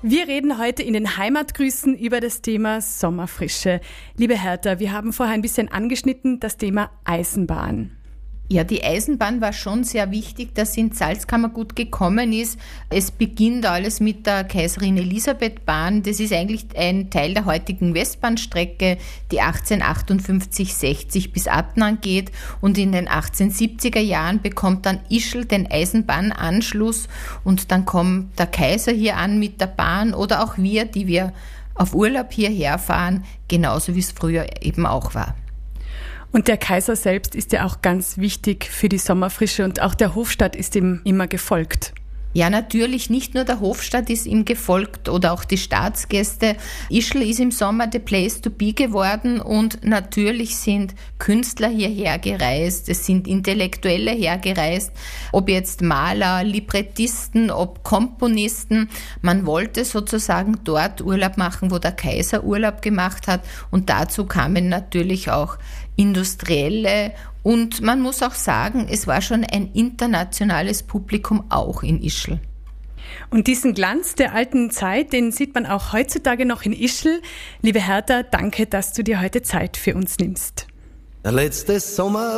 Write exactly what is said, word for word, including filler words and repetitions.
Wir reden heute in den Heimatgrüßen über das Thema Sommerfrische. Liebe Hertha, wir haben vorher ein bisschen angeschnitten das Thema Eisenbahn. Ja, die Eisenbahn war schon sehr wichtig, dass sie ins Salzkammergut gekommen ist. Es beginnt alles mit der Kaiserin Elisabeth-Bahn. Das ist eigentlich ein Teil der heutigen Westbahnstrecke, die achtzehnhundertachtundfünfzig sechzig bis Adnang geht. Und in den achtzehnhundertsiebziger Jahren bekommt dann Ischl den Eisenbahnanschluss. Und dann kommt der Kaiser hier an mit der Bahn oder auch wir, die wir auf Urlaub hierher fahren, genauso wie es früher eben auch war. Und der Kaiser selbst ist ja auch ganz wichtig für die Sommerfrische und auch der Hofstaat ist ihm immer gefolgt. Ja, natürlich, nicht nur der Hofstaat ist ihm gefolgt oder auch die Staatsgäste. Ischl ist im Sommer the place to be geworden und natürlich sind Künstler hierher gereist, es sind Intellektuelle hergereist, ob jetzt Maler, Librettisten, ob Komponisten. Man wollte sozusagen dort Urlaub machen, wo der Kaiser Urlaub gemacht hat und dazu kamen natürlich auch Industrielle und man muss auch sagen, es war schon ein internationales Publikum auch in Ischl. Und diesen Glanz der alten Zeit, den sieht man auch heutzutage noch in Ischl. Liebe Hertha, danke, dass du dir heute Zeit für uns nimmst. Der letzte Sommer